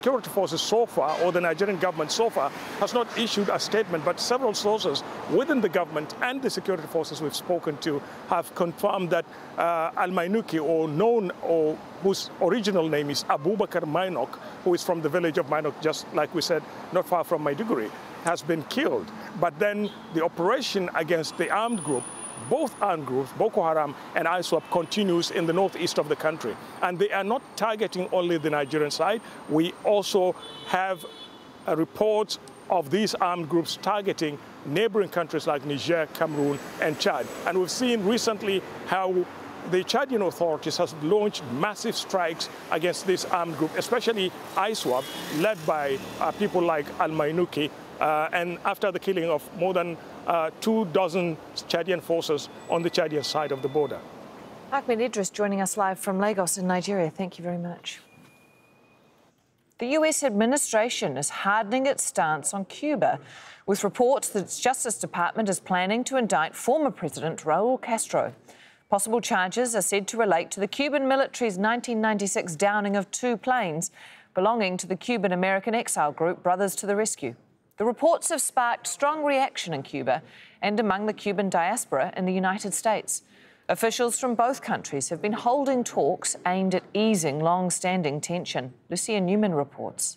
Security forces so far, or the Nigerian government so far, has not issued a statement, but several sources within the government and the security forces we've spoken to have confirmed that Al-Mainouki, or whose original name is Abubakar Mainok, who is from the village of Mainok, just like we said, not far from Maiduguri, has been killed. But then the operation against the armed group, both armed groups, Boko Haram and ISWAP, continues in the northeast of the country. And they are not targeting only the Nigerian side. We also have reports of these armed groups targeting neighboring countries like Niger, Cameroon, and Chad. And we've seen recently how the Chadian authorities have launched massive strikes against this armed group, especially ISWAP, led by people like Al-Mainouki, and after the killing of more than 24 Chadian forces on the Chadian side of the border. Ahmed Idris joining us live from Lagos in Nigeria. Thank you very much. The US administration is hardening its stance on Cuba, with reports that its Justice Department is planning to indict former President Raul Castro. Possible charges are said to relate to the Cuban military's 1996 downing of 2 planes belonging to the Cuban-American exile group Brothers to the Rescue. The reports have sparked strong reaction in Cuba and among the Cuban diaspora in the United States. Officials from both countries have been holding talks aimed at easing long-standing tension. Lucia Newman reports.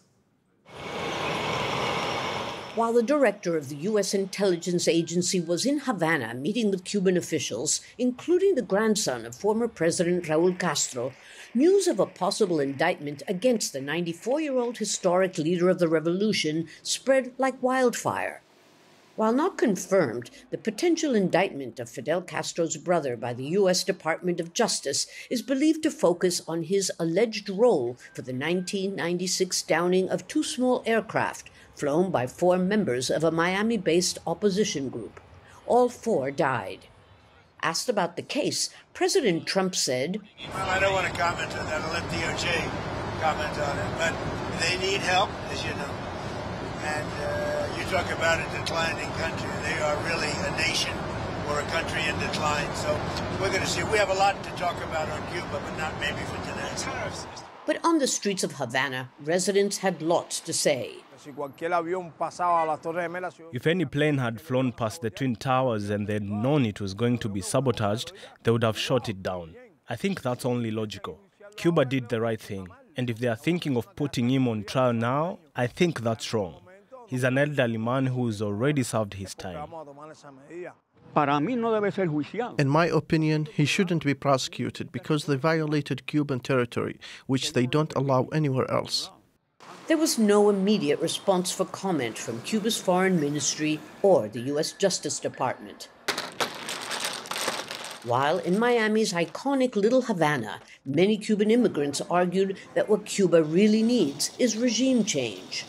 While the director of the U.S. intelligence agency was in Havana meeting with Cuban officials, including the grandson of former President Raul Castro, news of a possible indictment against the 94-year-old historic leader of the revolution spread like wildfire. While not confirmed, the potential indictment of Fidel Castro's brother by the U.S. Department of Justice is believed to focus on his alleged role for the 1996 downing of 2 small aircraft flown by 4 members of a Miami-based opposition group. All 4 died. Asked about the case, President Trump said, "Well, I don't want to comment on that. I'll let DOJ comment on it. But they need help, as you know. And you talk about a declining country. They are really a nation or a country in decline. So we're going to see. We have a lot to talk about on Cuba, but not maybe for today." But on the streets of Havana, residents had lots to say. If any plane had flown past the Twin Towers and they'd known it was going to be sabotaged, they would have shot it down. I think that's only logical. Cuba did the right thing. And if they are thinking of putting him on trial now, I think that's wrong. He's an elderly man who's already served his time. In my opinion, he shouldn't be prosecuted because they violated Cuban territory, which they don't allow anywhere else. There was no immediate response for comment from Cuba's foreign ministry or the U.S. Justice Department. While in Miami's iconic Little Havana, many Cuban immigrants argued that what Cuba really needs is regime change.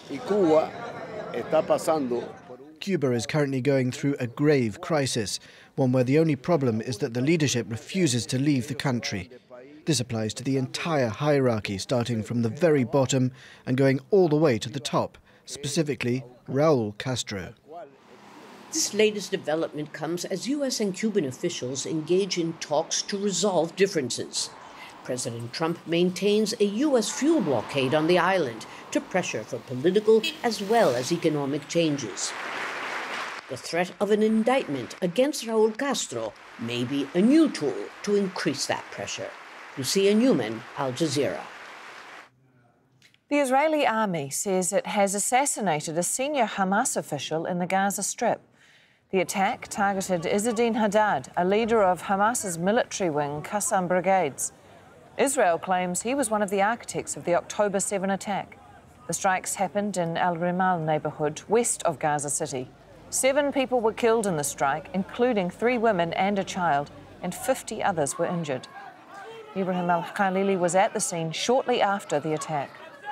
Cuba is currently going through a grave crisis, one where the only problem is that the leadership refuses to leave the country. This applies to the entire hierarchy, starting from the very bottom and going all the way to the top, specifically Raul Castro. This latest development comes as U.S. and Cuban officials engage in talks to resolve differences. President Trump maintains a U.S. fuel blockade on the island to pressure for political as well as economic changes. The threat of an indictment against Raul Castro may be a new tool to increase that pressure. Lucia Newman, Al Jazeera. The Israeli army says it has assassinated a senior Hamas official in the Gaza Strip. The attack targeted Izzedine Haddad, a leader of Hamas's military wing, Qassam Brigades. Israel claims he was one of the architects of the October 7 attack. The strikes happened in Al Rimal neighbourhood, west of Gaza City. 7 people were killed in the strike, including 3 women and a child, and 50 others were injured. Ibrahim Al-Khalili was at the scene shortly after the attack.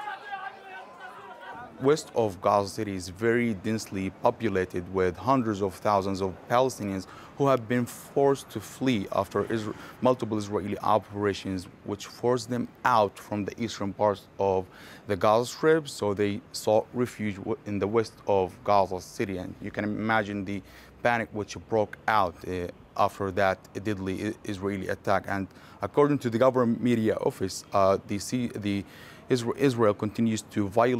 West of Gaza City is very densely populated with hundreds of thousands of Palestinians who have been forced to flee after multiple Israeli operations which forced them out from the eastern parts of the Gaza Strip, so they sought refuge in the west of Gaza City. And you can imagine the panic which broke out after that deadly Israeli attack. And according to the government media office, Israel continues to violate